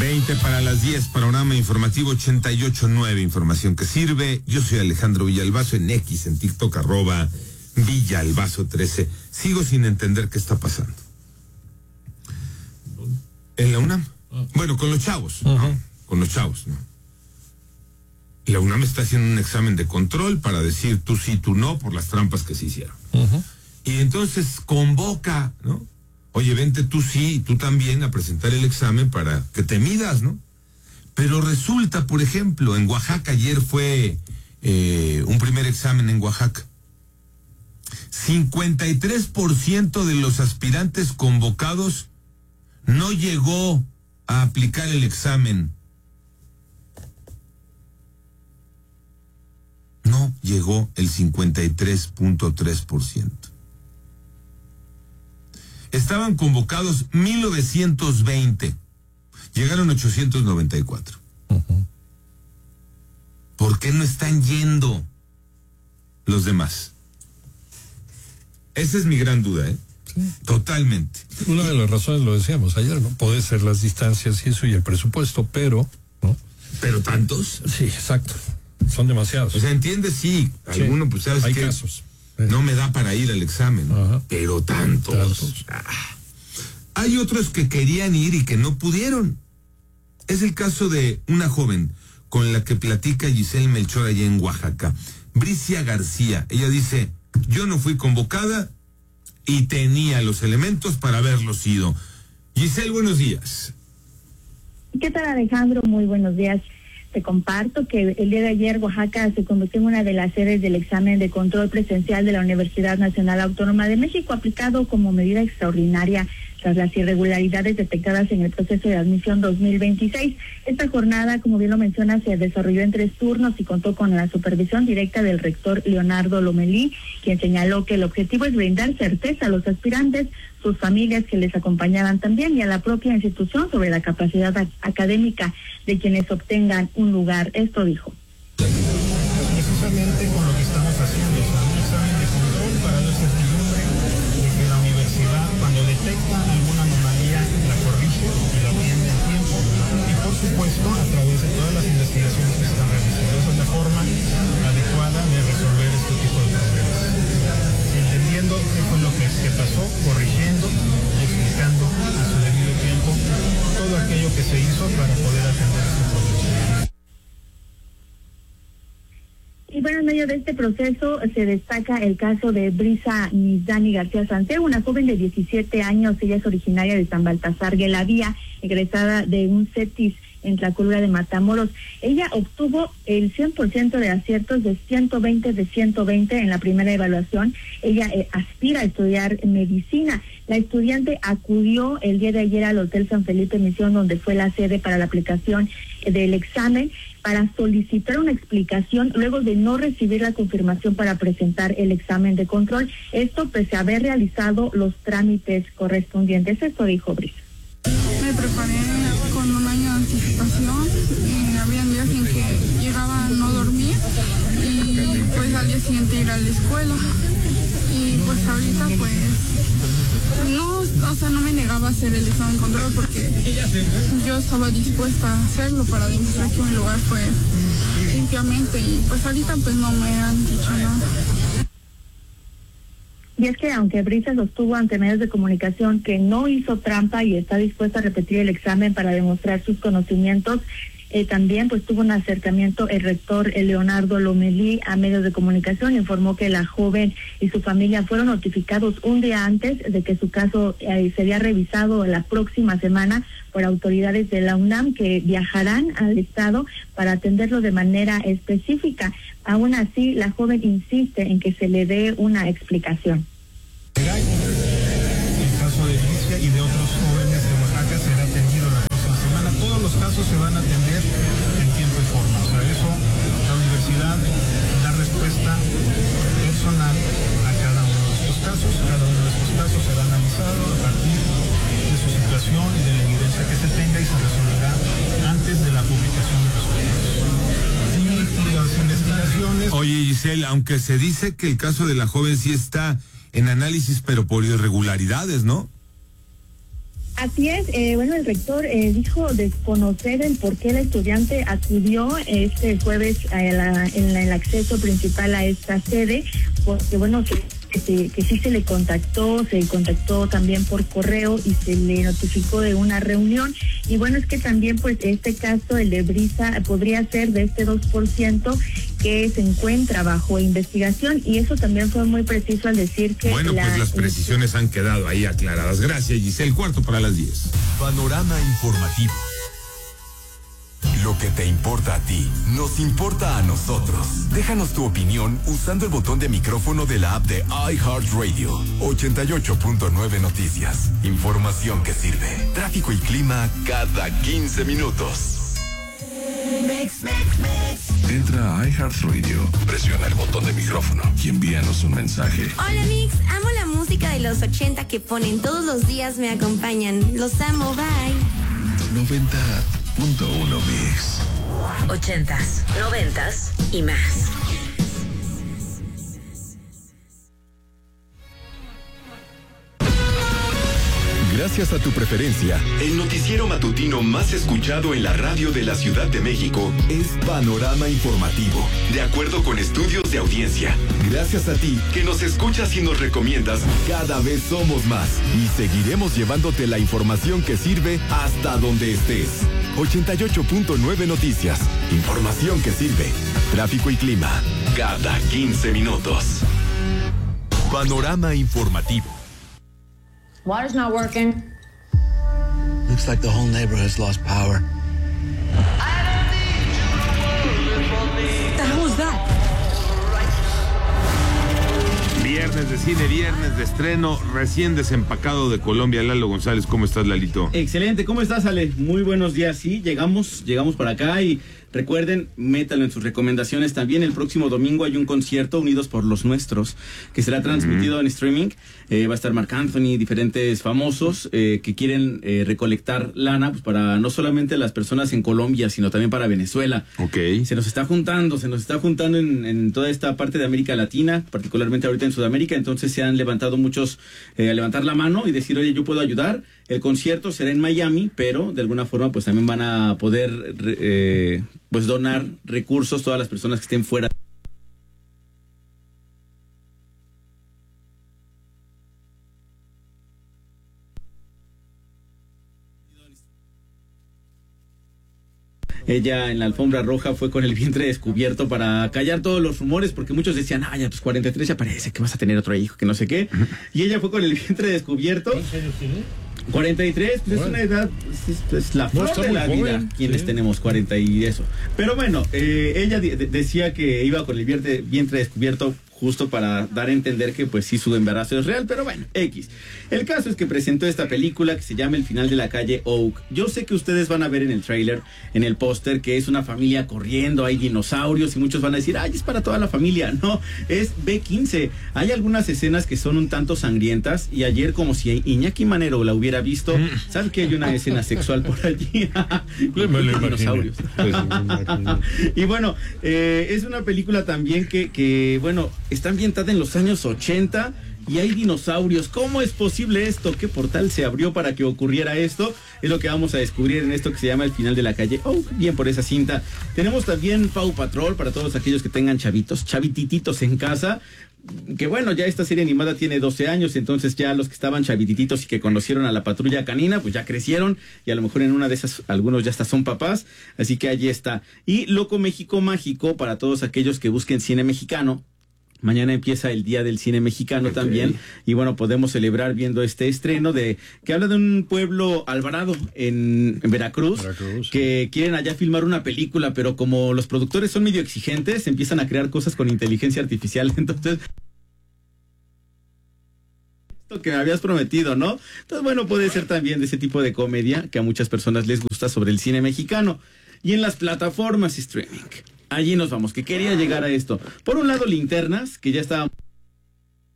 20 para las 10, panorama informativo 88.9, información que sirve. Yo soy Alejandro Villalbazo en X, en TikTok, @Villalbazo13. Sigo sin entender qué está pasando. ¿En la UNAM? Bueno, con los chavos, ¿no? Con los chavos, ¿no? La UNAM está haciendo un examen de control para decir tú sí, tú no, por las trampas que se hicieron. Y entonces convoca, ¿no? Oye, vente tú sí y tú también a presentar el examen para que te midas, ¿no? Pero resulta, por ejemplo, en Oaxaca, ayer fue un primer examen en Oaxaca. 53% de los aspirantes convocados no llegó a aplicar el examen. No llegó el 53.3%. Estaban convocados 1920. Llegaron 894. ¿Por qué no están yendo los demás? Esa es mi gran duda, ¿eh? Sí. Totalmente. Una de las razones, lo decíamos ayer, ¿no? Puede ser las distancias y eso y el presupuesto, pero, ¿no? ¿Pero tantos? Sí, exacto. Son demasiados. O sea, ¿entiendes? Sí. Alguno, pues, ¿sabes qué? Hay casos. No me da para ir al examen, pero tantos. Hay otros que querían ir y que no pudieron. Es el caso de una joven con la que platica Giselle Melchor allá en Oaxaca, Bricia García. Ella dice, yo no fui convocada y tenía los elementos para haberlo sido. Giselle, buenos días. ¿Qué tal, Alejandro? Muy buenos días. Te comparto que el día de ayer Oaxaca se convirtió en una de las sedes del examen de control presencial de la Universidad Nacional Autónoma de México, aplicado como medida extraordinaria tras las irregularidades detectadas en el proceso de admisión 2026. Esta jornada, como bien lo menciona, se desarrolló en 3 turnos y contó con la supervisión directa del rector Leonardo Lomelí, quien señaló que el objetivo es brindar certeza a los aspirantes, sus familias que les acompañaban también y a la propia institución sobre la capacidad académica de quienes obtengan un lugar. Esto dijo. Precisamente con lo que estamos haciendo, o sea, un examen de control para dar certidumbre de que la universidad, cuando detecta alguna anomalía, la corrige y la atiende en tiempo, y por supuesto a través de todas las investigaciones que se están realizando. Esa es la forma adecuada de resolver este tipo de problemas. Entendiendo qué fue lo que pasó, corrigiendo y explicando a su debido tiempo todo aquello que se hizo para poder atender este problema. Y bueno, en medio de este proceso se destaca el caso de Brisa Nisdani García Santiago, una joven de 17 años. Ella es originaria de San Baltasar Guelavía, egresada de un CETIS en Tlacolula de Matamoros. Ella obtuvo el 100% de aciertos, de 120 de 120 en la primera evaluación. Ella aspira a estudiar medicina. La estudiante acudió el día de ayer al Hotel San Felipe Misión, donde fue la sede para la aplicación del examen, para solicitar una explicación luego de no recibir la confirmación para presentar el examen de control. Esto pese a haber realizado los trámites correspondientes. Esto dijo Brisa. Me preparé con un año de anticipación y había días en que llegaba a no dormir y pues al día siguiente ir a la escuela. Y pues ahorita pues no, o sea, no me negaba a hacer el examen de control porque yo estaba dispuesta a hacerlo para demostrar que mi lugar fue limpiamente y pues ahorita pues no me han dicho nada. Y es que aunque Brisa sostuvo ante medios de comunicación que no hizo trampa y está dispuesta a repetir el examen para demostrar sus conocimientos, también pues tuvo un acercamiento el rector Leonardo Lomelí a medios de comunicación. Informó que la joven y su familia fueron notificados un día antes de que su caso sería revisado la próxima semana por autoridades de la UNAM, que viajarán al estado para atenderlo de manera específica. Aún así, la joven insiste en que se le dé una explicación. El caso de Bricia y de otros jóvenes de Oaxaca será atendido la próxima semana. Todos los casos se van a atender en tiempo y forma. O sea, eso, la universidad da respuesta personal a cada uno de estos casos. Cada uno de estos casos será analizado a partir de su situación y de la evidencia que se tenga y se resolverá antes de la publicación de los investigaciones. Oye, Giselle, aunque se dice que el caso de la joven sí está en análisis, pero por irregularidades, ¿no? Así es, bueno, el rector dijo desconocer el por qué el estudiante acudió este jueves en el acceso principal a esta sede, porque bueno, que sí se le contactó también por correo y se le notificó de una reunión. Y bueno, es que también pues este caso, el de Brisa, podría ser de este 2% que se encuentra bajo investigación, y eso también fue muy preciso al decir que... Bueno, pues las precisiones han quedado ahí aclaradas. Gracias, Giselle. 9:45. Panorama informativo. Lo que te importa a ti, nos importa a nosotros. Déjanos tu opinión usando el botón de micrófono de la app de iHeartRadio. 88.9 Noticias. Información que sirve. Tráfico y clima cada 15 minutos. Entra a iHeartRadio, presiona el botón de micrófono y envíanos un mensaje. Hola Mix, amo la música de los 80 que ponen todos los días, me acompañan. Los amo, bye. 90.1 Mix. 80s, 90s y más. Gracias a tu preferencia, el noticiero matutino más escuchado en la radio de la Ciudad de México es Panorama Informativo, de acuerdo con estudios de audiencia. Gracias a ti, que nos escuchas y nos recomiendas, cada vez somos más y seguiremos llevándote la información que sirve hasta donde estés. 88.9 Noticias, información que sirve. Tráfico y clima, cada 15 minutos. Panorama Informativo. Water's not working. Looks like the whole neighborhood's lost power. What the hell is that? Viernes de cine, viernes de estreno, recién desempacado de Colombia. Lalo González, ¿cómo estás, Lalito? Excelente, ¿cómo estás, Ale? Muy buenos días, sí, llegamos por acá y recuerden, métalo en sus recomendaciones también. El próximo domingo hay un concierto, Unidos por los Nuestros, que será transmitido en streaming. Va a estar Marc Anthony, diferentes famosos que quieren recolectar lana pues, para no solamente las personas en Colombia, sino también para Venezuela. Okay. Se nos está juntando en toda esta parte de América Latina, particularmente ahorita en Sudamérica. Entonces se han levantado muchos a levantar la mano y decir, oye, yo puedo ayudar. El concierto será en Miami, pero de alguna forma pues también van a poder pues donar recursos todas las personas que estén fuera. Ella en la alfombra roja fue con el vientre descubierto para callar todos los rumores, porque muchos decían, ya pues 43 ya parece que vas a tener otro hijo, que no sé qué. Y ella fue con el vientre descubierto. ¿Cuántos años tiene? 43, pues bueno. Es una edad, es la flor de la vida, joven, quienes tenemos 40 y eso. Pero bueno, ella decía que iba con el vientre descubierto justo para dar a entender que pues sí su embarazo es real, pero bueno, X. El caso es que presentó esta película que se llama El final de la calle Oak. Yo sé que ustedes van a ver en el tráiler, en el póster, que es una familia corriendo, hay dinosaurios y muchos van a decir, es para toda la familia. No, es B15. Hay algunas escenas que son un tanto sangrientas y ayer, como si Iñaki Manero la hubiera visto, ¿sabes que hay una escena sexual por allí? Dinosaurios. Y bueno, es una película también que bueno, está ambientada en los años 80 y hay dinosaurios. ¿Cómo es posible esto? ¿Qué portal se abrió para que ocurriera esto? Es lo que vamos a descubrir en esto que se llama El final de la calle Oak. Bien por esa cinta. Tenemos también Paw Patrol para todos aquellos que tengan chavitititos en casa. Que bueno, ya esta serie animada tiene 12 años, entonces ya los que estaban chavitititos y que conocieron a la patrulla canina, pues ya crecieron y a lo mejor en una de esas algunos ya hasta son papás, así que allí está. Y Loco México Mágico para todos aquellos que busquen cine mexicano. Mañana empieza el Día del Cine Mexicano también, y bueno, podemos celebrar viendo este estreno que habla de un pueblo Alvarado en Veracruz, que quieren allá filmar una película, pero como los productores son medio exigentes, empiezan a crear cosas con inteligencia artificial, entonces... que me habías prometido, ¿no? Entonces, bueno, puede ser también de ese tipo de comedia que a muchas personas les gusta sobre el cine mexicano. Y en las plataformas streaming, allí nos vamos, que quería llegar a esto. Por un lado, Linternas, que ya estábamos